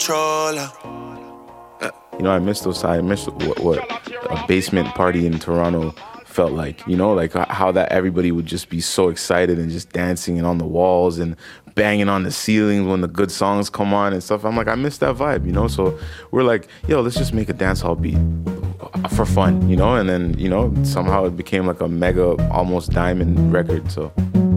You know, I miss those times. I miss what a basement party in Toronto felt like. You know, like how that everybody would just be so excited and just dancing and on the walls and banging on the ceilings when the good songs come on and stuff. I'm like, I miss that vibe, you know? So we're like, yo, let's just make a dancehall beat for fun, you know? And then, you know, somehow it became like a mega, almost diamond record, so...